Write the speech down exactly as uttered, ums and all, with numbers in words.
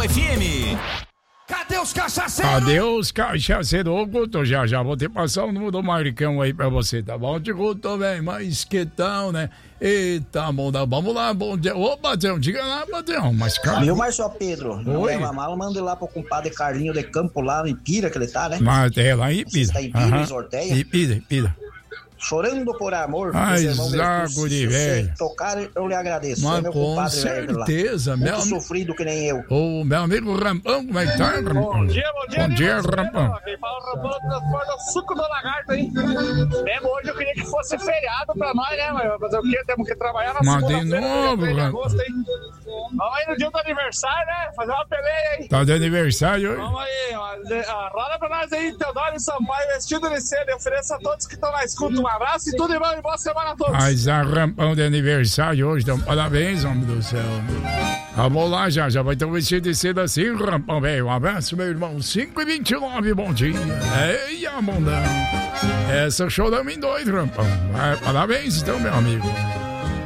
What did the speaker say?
F M. Cadê os cachaceiros? Cadê os cachaceiros? Ô, Guto, já já vou te passar o número do Maricão aí pra você, tá bom? De Guto, velho, mas que tal, né? Eita, bom, vamos lá, bom dia. Ô, Badrão, diga lá, Badrão, mas cara... Viu, Marcio Pedro? Não Oi? leva mal, manda ele lá pro compadre Carlinho de Campo, lá no Ipira, que ele tá, né? Mas é lá em Ipira. Você tá em Ipira, em Sorteia? Ipira, Ipira. Chorando por amor. Ai, irmão zago de Se velho. você tocar, eu lhe agradeço. Mas é meu com compadre velho lá. certeza, Muito meu... sofrido que nem eu. Ô, meu amigo Rampão, como é que tá, Rampão? Bom dia, bom dia. Bom dia, Rampão. Rampão. Quem fala o Rampão transporta o suco do lagarto, hein? Mesmo hoje eu queria que fosse feriado pra nós, né? Mas fazer o quê? Temos que trabalhar na Mas de segunda-feira, novo, dia três de Rampão. agosto, hein? Vamos aí no dia do aniversário, né? Fazer uma peleia, hein? Tá de aniversário hoje? Vamos aí, ó. Ah, roda pra nós aí, Teodoro e Sampaio, vestido de seda. Ofereço a todos que estão na escuta um abraço e tudo de bom e boa semana a todos. Mas a Rampão de aniversário hoje, então parabéns, homem do céu. Vamos lá, já, já vai ter um vestido de seda assim, Rampão, velho. Um abraço, meu irmão. cinco e vinte e nove, bom dia. Eia, mondão. Essa choramos em dois, Rampão. Ah, parabéns, então, meu amigo.